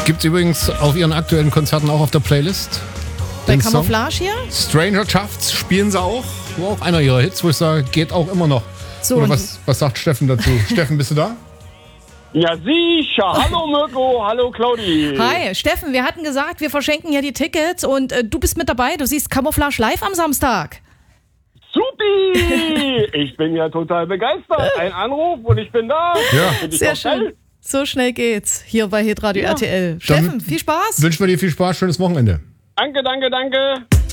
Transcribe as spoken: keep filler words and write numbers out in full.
Gibt's übrigens auf ihren aktuellen Konzerten auch auf der Playlist. Bei Den Song. Camouflage hier? Stranger Shafts spielen sie auch. War auch einer ihrer Hits, wo ich sage, geht auch immer noch. So, Oder und- was, was sagt Steffen dazu? Steffen, bist du da? Ja, sicher. Hallo Mirko, hallo Claudi. Hi, Steffen, wir hatten gesagt, wir verschenken ja die Tickets und äh, du bist mit dabei. Du siehst Camouflage live am Samstag. Supi! Ich bin ja total begeistert. Ein Anruf und ich bin da. Ja. Find ich Sehr doch geil. schön. So schnell geht's hier bei Hitradio R T L. Steffen, viel Spaß. Wünschen wir dir viel Spaß, schönes Wochenende. Danke, danke, danke.